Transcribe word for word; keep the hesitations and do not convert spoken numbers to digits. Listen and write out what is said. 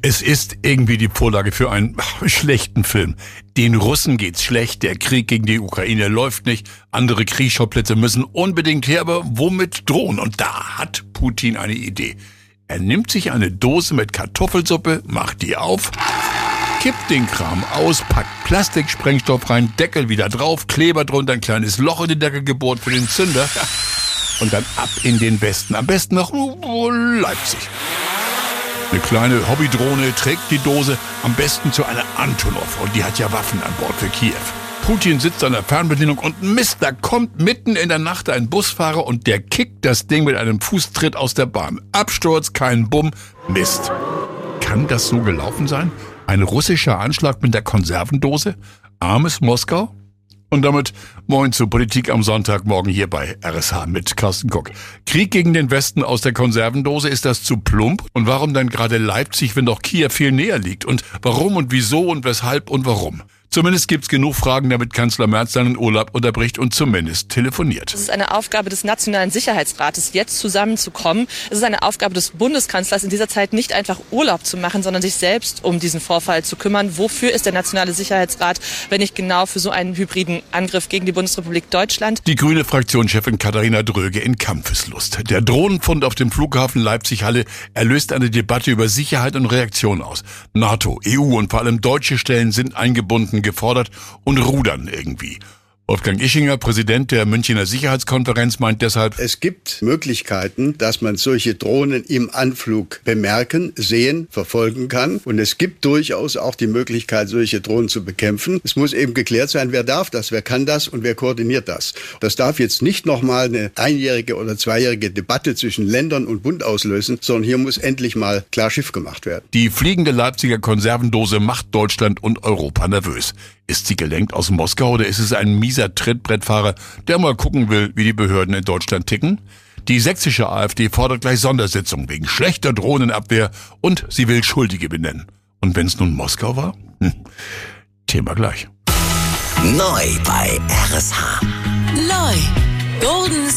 Es ist irgendwie die Vorlage für einen ach, schlechten Film. Den Russen geht's schlecht, der Krieg gegen die Ukraine läuft nicht, andere Kriegsschauplätze müssen unbedingt her, aber womit drohen? Und da hat Putin eine Idee. Er nimmt sich eine Dose mit Kartoffelsuppe, macht die auf, kippt den Kram aus, packt Plastiksprengstoff rein, Deckel wieder drauf, Kleber drunter, ein kleines Loch in den Deckel gebohrt für den Zünder und dann ab in den Westen, am besten nach Leipzig. Eine kleine Hobbydrohne trägt die Dose am besten zu einer Antonov und die hat ja Waffen an Bord für Kiew. Putin sitzt an der Fernbedienung und Mist, da kommt mitten in der Nacht ein Busfahrer und der kickt das Ding mit einem Fußtritt aus der Bahn. Absturz, kein Bumm, Mist. Kann das so gelaufen sein? Ein russischer Anschlag mit der Konservendose? Armes Moskau? Und damit moin zur Politik am Sonntagmorgen hier bei R S H mit Carsten Koch. Krieg gegen den Westen aus der Konservendose, ist das zu plump? Und warum dann gerade Leipzig, wenn doch Kiew viel näher liegt? Und warum und wieso und weshalb und warum? Zumindest gibt's genug Fragen, damit Kanzler Merz seinen Urlaub unterbricht und zumindest telefoniert. Es ist eine Aufgabe des Nationalen Sicherheitsrates, jetzt zusammenzukommen. Es ist eine Aufgabe des Bundeskanzlers, in dieser Zeit nicht einfach Urlaub zu machen, sondern sich selbst um diesen Vorfall zu kümmern. Wofür ist der Nationale Sicherheitsrat, wenn nicht genau für so einen hybriden Angriff gegen die Bundesrepublik Deutschland? Die grüne Fraktionschefin Katharina Dröge in Kampfeslust. Der Drohnenfund auf dem Flughafen Leipzig-Halle erlöst eine Debatte über Sicherheit und Reaktion aus. NATO, E U und vor allem deutsche Stellen sind eingebunden, gefordert und rudern irgendwie. Wolfgang Ischinger, Präsident der Münchner Sicherheitskonferenz, meint deshalb: Es gibt Möglichkeiten, dass man solche Drohnen im Anflug bemerken, sehen, verfolgen kann. Und es gibt durchaus auch die Möglichkeit, solche Drohnen zu bekämpfen. Es muss eben geklärt sein, wer darf das, wer kann das und wer koordiniert das. Das darf jetzt nicht nochmal eine einjährige oder zweijährige Debatte zwischen Ländern und Bund auslösen, sondern hier muss endlich mal klar Schiff gemacht werden. Die fliegende Leipziger Konservendose macht Deutschland und Europa nervös. Ist sie gelenkt aus Moskau oder ist es ein mieser Trittbrettfahrer, der mal gucken will, wie die Behörden in Deutschland ticken? Die sächsische AfD fordert gleich Sondersitzung wegen schlechter Drohnenabwehr und sie will Schuldige benennen. Und wenn es nun Moskau war? Hm. Thema gleich. Neu bei R S H. Neu. Golden